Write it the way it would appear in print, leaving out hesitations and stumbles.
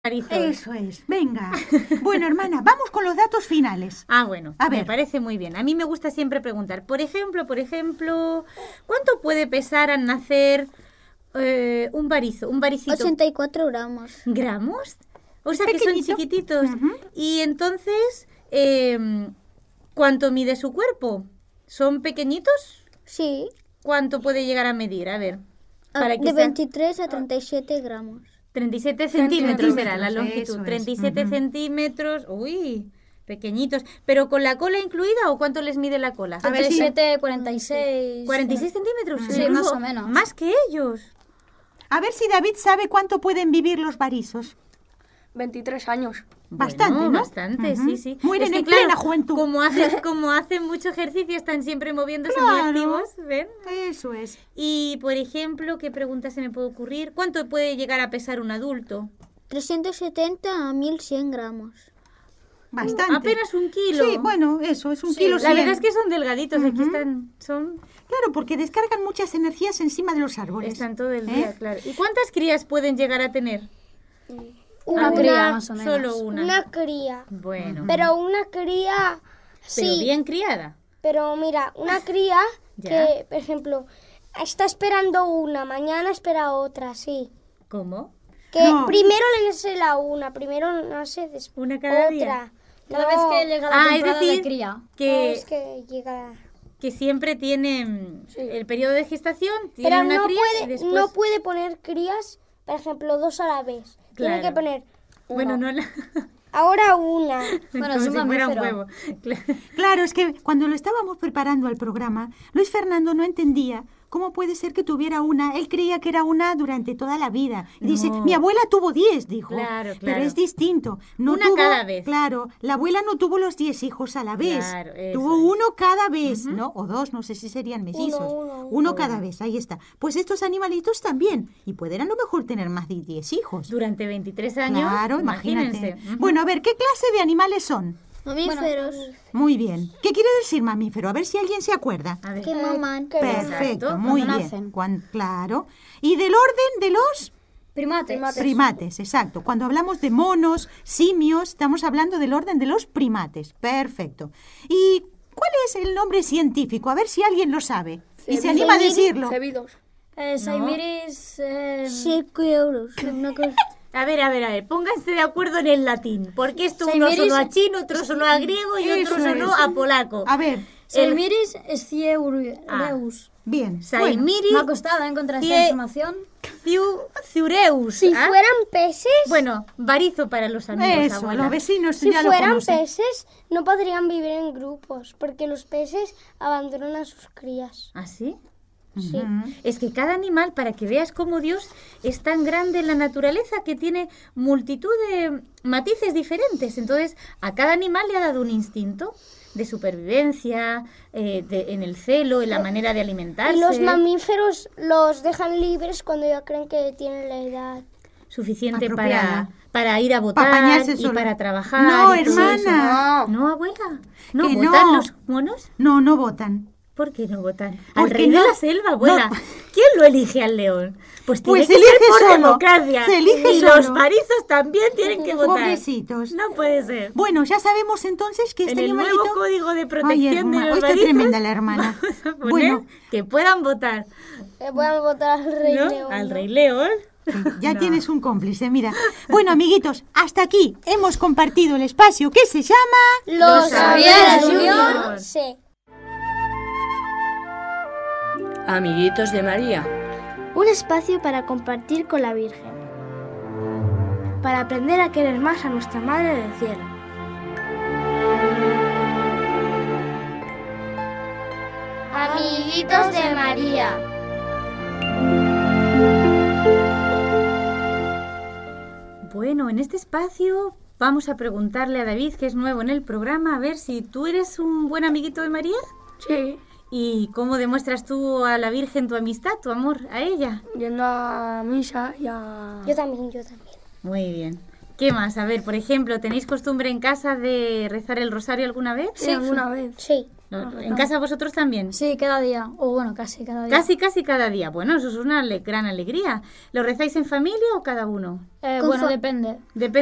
Marisol. Eso es, venga. Bueno, hermana, vamos con los datos finales. Bueno, A me ver. parece muy bien. A mí me gusta siempre preguntar, por ejemplo, ¿cuánto puede pesar al nacer un varicito? 84 gramos. ¿Gramos? O sea, que son Pequeñito. chiquititos. Ujú. Y entonces, ¿cuánto mide su cuerpo? ¿Son pequeñitos? Sí, ¿Cuánto puede llegar a medir? A ver. Para que de sea 23 a 37 gramos. 37 centímetros será la Centímetros, longitud. eso es. 37 Ujú. centímetros. Uy, pequeñitos. ¿Pero con la cola incluida o cuánto les mide la cola? A ver si- 37, 46. 46 centímetros. Sí, Incluso más o menos. Más que ellos. A ver si David sabe cuánto pueden vivir los varizos. 23 años. Bastante, Bueno, ¿no? bastante, Ujú. sí, sí. Mueren Es que, en claro, plena juventud. Como hacen mucho ejercicio, están siempre moviéndose muy Claro. activos, ¿ven? Eso es. Y, por ejemplo, ¿qué pregunta se me puede ocurrir? ¿Cuánto puede llegar a pesar un adulto? 370 a 1100 gramos. Bastante. Apenas 1 kilo. Sí, bueno, eso es un Sí, kilo. La 100. verdad es que son delgaditos, aquí son Claro, porque descargan muchas energías encima de los árboles. están todo el ¿Eh? día, claro. ¿Y cuántas crías pueden llegar a tener? Una cría, más o menos. Solo una. Una cría. Bueno, Pero una cría, pero sí, bien criada. pero mira, una cría Ya. que, por ejemplo, está esperando una, mañana espera otra, sí. ¿Cómo? Que No. primero le nace la una, primero nace después Una cada día. otra. Cada No, vez que llega la es temporada decir, de cría. no, que, es que llega. que siempre tienen el periodo de gestación, Pero tienen una no cría y puede, después... no puede poner crías, por ejemplo, dos a la vez. Tiene Claro. que poner Bueno, no la... ahora una. Bueno, como es si un fuera un mamífero. huevo. Claro. Claro, es que cuando lo estábamos preparando al programa, Luis Fernando no entendía cómo puede ser que tuviera una. Él creía que era una durante toda la vida. Y dice, No. mi abuela tuvo 10, dijo. Claro, Pero claro. es distinto. No Una tuvo, cada vez. Claro, la abuela no tuvo los 10 hijos a la vez. Claro, eso tuvo es. uno cada vez, ¿no? O dos, no sé si serían mellizos. Uno cada vez, ahí está. Pues estos animalitos también. Y pueden a lo mejor tener más de 10 hijos. Durante 23 años, Claro, imagínate. imagínense. Ujú. Bueno, a ver, ¿qué clase de animales son? Mamíferos Muy bien. ¿Qué quiere decir mamífero? A ver si alguien se acuerda. A ver. que maman. Perfecto, Exacto, muy cuando bien. nacen. Claro. Y del orden de los Primates. primates, exacto. Cuando hablamos de monos, simios, estamos hablando del orden de los primates. Perfecto. ¿Y cuál es el nombre científico? A ver si alguien lo sabe. Y se anima a decirlo. Cebidos. Saimiris. Sí, euros. Una cosa. A ver, pónganse de acuerdo en el latín. Porque esto uno Saimiris- sonó a chino, otro sonó a griego y otro Eso sonó es. a polaco. A ver, Saimiris Scierureus. bien. Bueno, Saimiri Me ha costado encontrar esta Cie- información. Ciureus. Si ¿ah? fueran peces, Bueno, barizo para los amigos, eso, abuela. los vecinos si ya lo fueran conocen. peces, no podrían vivir en grupos, porque los peces abandonan a sus crías. ¿Ah, sí? Sí. Es que cada animal, para que veas cómo Dios es tan grande en la naturaleza, que tiene multitud de matices diferentes. Entonces, a cada animal le ha dado un instinto de supervivencia, en el celo, en la manera de alimentarse. Y los mamíferos los dejan libres cuando ya creen que tienen la edad. Suficiente Apropiada. para ir a Pa' votar apañarse y solo. para trabajar. No, y todo eso. hermana. No, abuela. ¿No Que votan no. los monos? No, no votan. ¿Por qué no votan? Al Porque rey no. de la selva, abuela. No. ¿Quién lo elige al león? Pues tiene Pues que elige ser por solo. democracia. Se elige y solo. los parizos también tienen que votar. Pobrecitos. No puede ser. Bueno, ya sabemos entonces que En este el animalito... nuevo código de Ay, protección de hermana, los hoy está parizos, tremenda la hermana. vamos a poner Bueno, que puedan votar. Voy a votar al rey ¿No? león. Al ¿no? rey león. ya No. tienes un cómplice, mira. Bueno, amiguitos, hasta aquí hemos compartido el espacio que se llama... Los Javieres Junior. Sí. Amiguitos de María. Un espacio para compartir con la Virgen, para aprender a querer más a nuestra Madre del Cielo. Amiguitos de María. Bueno, en este espacio vamos a preguntarle a David, que es nuevo en el programa, a ver si tú eres un buen amiguito de María. Sí. ¿Y cómo demuestras tú a la Virgen tu amistad, tu amor a ella? Yendo a misa y a... Yo también, yo también. Muy bien. ¿Qué más? A ver, por ejemplo, ¿tenéis costumbre en casa de rezar el rosario alguna vez? Sí, alguna vez. Sí. ¿En casa vosotros también? Sí, cada día. O bueno, casi cada día. Casi cada día. Bueno, eso es una gran alegría. ¿Lo rezáis en familia o cada uno? Bueno, depende. Depende